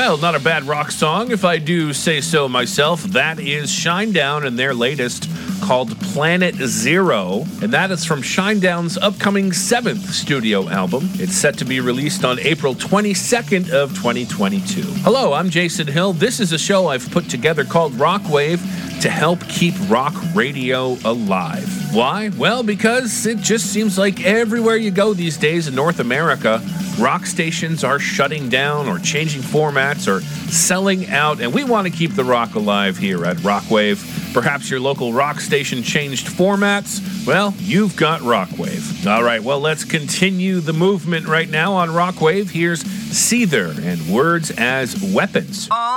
Well, not a bad rock song, if I do say so myself. That is Shinedown and their latest, called Planet Zero, and that is from Shinedown's upcoming 7th studio album. It's set to be released on April 22nd of 2022. Hello, I'm Jason Hill. This is a show I've put together called Rockwave to help keep rock radio alive. Why? Well, because it just seems like everywhere you go these days in North America, rock stations are shutting down or changing formats or selling out, and we want to keep the rock alive here at Rockwave. Perhaps your local rock station changed formats? Well, you've got Rockwave. All right, well, let's continue the movement right now on Rockwave. Here's Seether and Words as Weapons.